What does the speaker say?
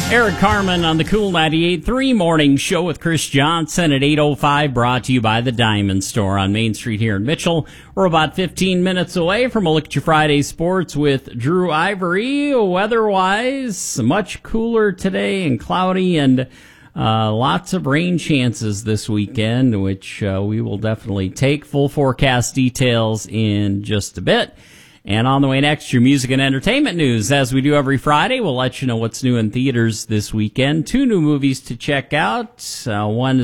Eric Carmen on the Cool 98.3 Morning Show with Chris Johnson at 8:05, brought to you by the Diamond Store on Main Street here in Mitchell. We're about 15 minutes away from a look at your Friday sports with Drew Ivory. Weather-wise, much cooler today and cloudy, and lots of rain chances this weekend, which we will definitely take. Full forecast details in just a bit. And on the way next, your music and entertainment news. As we do every Friday, we'll let you know what's new in theaters this weekend. 2 new movies to check out. One is